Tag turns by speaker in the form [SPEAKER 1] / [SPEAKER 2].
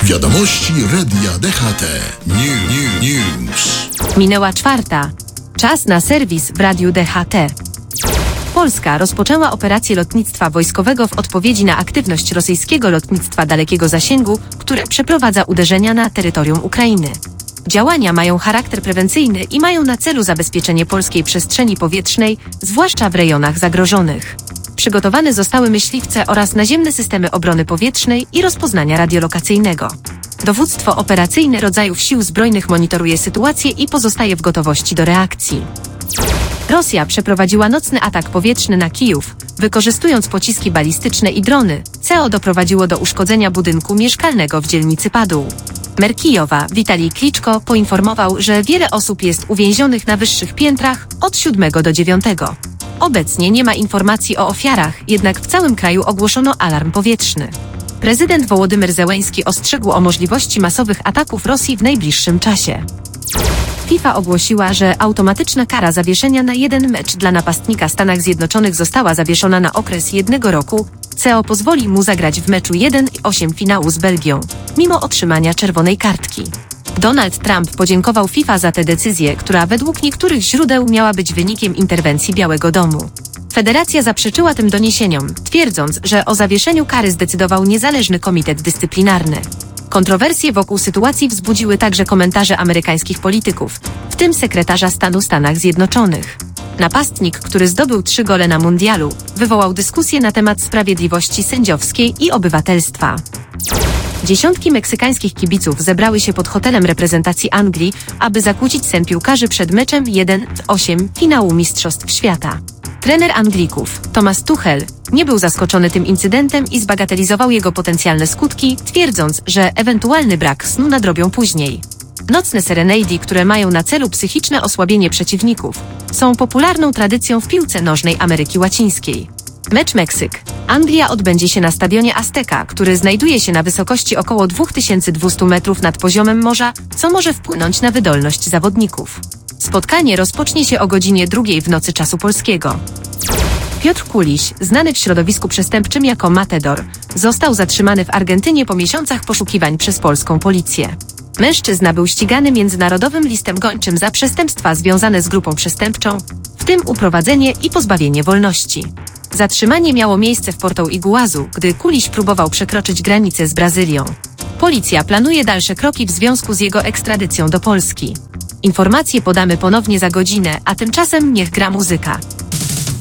[SPEAKER 1] Wiadomości Radia DHT. News.
[SPEAKER 2] Minęła 4:00. Czas na serwis w Radiu DHT. Polska rozpoczęła operację lotnictwa wojskowego w odpowiedzi na aktywność rosyjskiego lotnictwa dalekiego zasięgu, które przeprowadza uderzenia na terytorium Ukrainy. Działania mają charakter prewencyjny i mają na celu zabezpieczenie polskiej przestrzeni powietrznej, zwłaszcza w rejonach zagrożonych. Przygotowane zostały myśliwce oraz naziemne systemy obrony powietrznej i rozpoznania radiolokacyjnego. Dowództwo operacyjne rodzajów sił zbrojnych monitoruje sytuację i pozostaje w gotowości do reakcji. Rosja przeprowadziła nocny atak powietrzny na Kijów, wykorzystując pociski balistyczne i drony, co doprowadziło do uszkodzenia budynku mieszkalnego w dzielnicy Padół. Mer Kijowa, Witalij Kliczko, poinformował, że wiele osób jest uwięzionych na wyższych piętrach od 7 do 9. Obecnie nie ma informacji o ofiarach, jednak w całym kraju ogłoszono alarm powietrzny. Prezydent Wołodymyr Zełenski ostrzegł o możliwości masowych ataków Rosji w najbliższym czasie. FIFA ogłosiła, że automatyczna kara zawieszenia na jeden mecz dla napastnika Stanach Zjednoczonych została zawieszona na okres 1 roku, co pozwoli mu zagrać w meczu 1/8 finału z Belgią, mimo otrzymania czerwonej kartki. Donald Trump podziękował FIFA za tę decyzję, która według niektórych źródeł miała być wynikiem interwencji Białego Domu. Federacja zaprzeczyła tym doniesieniom, twierdząc, że o zawieszeniu kary zdecydował niezależny komitet dyscyplinarny. Kontrowersje wokół sytuacji wzbudziły także komentarze amerykańskich polityków, w tym sekretarza stanu Stanów Zjednoczonych. Napastnik, który zdobył 3 gole na mundialu, wywołał dyskusję na temat sprawiedliwości sędziowskiej i obywatelstwa. Dziesiątki meksykańskich kibiców zebrały się pod hotelem reprezentacji Anglii, aby zakłócić sen piłkarzy przed meczem 1/8 finału Mistrzostw Świata. Trener Anglików, Thomas Tuchel, nie był zaskoczony tym incydentem i zbagatelizował jego potencjalne skutki, twierdząc, że ewentualny brak snu nadrobią później. Nocne serenady, które mają na celu psychiczne osłabienie przeciwników, są popularną tradycją w piłce nożnej Ameryki Łacińskiej. Mecz Meksyk-Anglia odbędzie się na stadionie Azteca, który znajduje się na wysokości około 2200 metrów nad poziomem morza, co może wpłynąć na wydolność zawodników. Spotkanie rozpocznie się o godzinie 2:00 w nocy czasu polskiego. Piotr Kuliś, znany w środowisku przestępczym jako Matador, został zatrzymany w Argentynie po miesiącach poszukiwań przez polską policję. Mężczyzna był ścigany międzynarodowym listem gończym za przestępstwa związane z grupą przestępczą, w tym uprowadzenie i pozbawienie wolności. Zatrzymanie miało miejsce w Porto Iguazu, gdy Kuliś próbował przekroczyć granicę z Brazylią. Policja planuje dalsze kroki w związku z jego ekstradycją do Polski. Informacje podamy ponownie za godzinę, a tymczasem niech gra muzyka.